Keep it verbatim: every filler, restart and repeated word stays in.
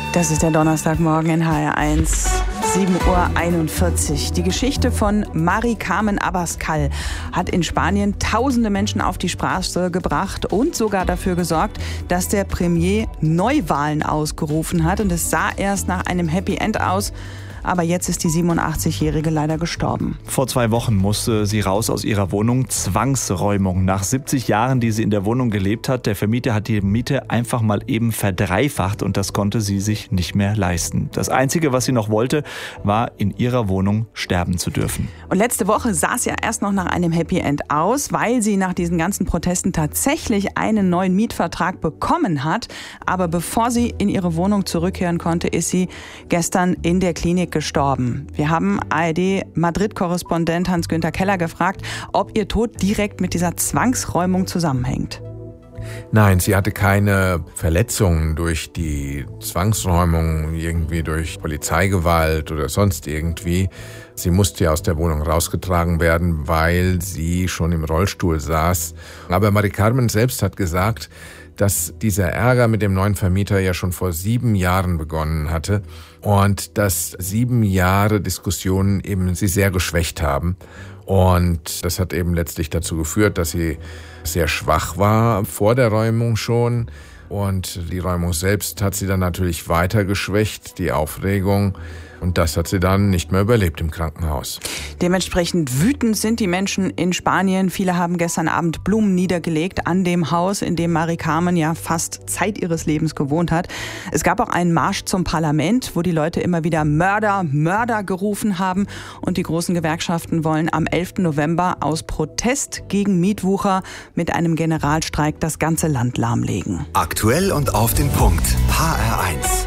Das ist der Donnerstagmorgen in H R eins, sieben Uhr einundvierzig. Die Geschichte von Mari Carmen Abascal hat in Spanien tausende Menschen auf die Straße gebracht und sogar dafür gesorgt, dass der Premier Neuwahlen ausgerufen hat. Und es sah erst nach einem Happy End aus. Aber jetzt ist die siebenundachtzigjährige leider gestorben. Vor zwei Wochen musste sie raus aus ihrer Wohnung. Zwangsräumung. Nach siebzig Jahren, die sie in der Wohnung gelebt hat, der Vermieter hat die Miete einfach mal eben verdreifacht und das konnte sie sich nicht mehr leisten. Das Einzige, was sie noch wollte, war, in ihrer Wohnung sterben zu dürfen. Und letzte Woche sah es ja erst noch nach einem Happy End aus, weil sie nach diesen ganzen Protesten tatsächlich einen neuen Mietvertrag bekommen hat. Aber bevor sie in ihre Wohnung zurückkehren konnte, ist sie gestern in der Klinik gestorben. Wir haben A R D-Madrid-Korrespondent Hans-Günther Keller gefragt, ob ihr Tod direkt mit dieser Zwangsräumung zusammenhängt. Nein, sie hatte keine Verletzungen durch die Zwangsräumung, irgendwie durch Polizeigewalt oder sonst irgendwie. Sie musste ja aus der Wohnung rausgetragen werden, weil sie schon im Rollstuhl saß. Aber Mari Carmen selbst hat gesagt, dass dieser Ärger mit dem neuen Vermieter ja schon vor sieben Jahren begonnen hatte und dass sieben Jahre Diskussionen eben sie sehr geschwächt haben. Und das hat eben letztlich dazu geführt, dass sie sehr schwach war vor der Räumung schon. Und die Räumung selbst hat sie dann natürlich weiter geschwächt, die Aufregung. Und das hat sie dann nicht mehr überlebt im Krankenhaus. Dementsprechend wütend sind die Menschen in Spanien. Viele haben gestern Abend Blumen niedergelegt an dem Haus, in dem Mari Carmen ja fast Zeit ihres Lebens gewohnt hat. Es gab auch einen Marsch zum Parlament, wo die Leute immer wieder Mörder, Mörder gerufen haben. Und die großen Gewerkschaften wollen am elften November aus Protest gegen Mietwucher mit einem Generalstreik das ganze Land lahmlegen. Aktuell und auf den Punkt. H R eins.